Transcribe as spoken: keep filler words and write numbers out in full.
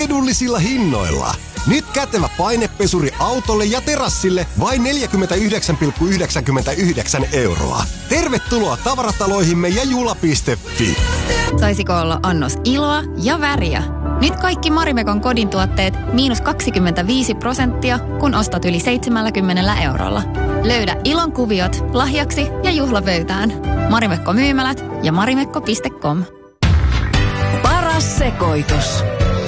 edullisilla hinnoilla. Nyt kätevä painepesuri autolle ja terassille vain neljäkymmentäyhdeksän pilkku yhdeksänkymmentäyhdeksän euroa. Tervetuloa tavarataloihimme ja jula piste fi. Saisiko olla annos iloa ja väriä? Nyt kaikki Marimekon kodin tuotteet miinus kaksikymmentäviisi prosenttia, kun ostat yli seitsemänkymmentä eurolla. Löydä ilon kuviot lahjaksi ja juhlapöytään. Marimekko myymälät ja marimekko piste com. Paras sekoitus.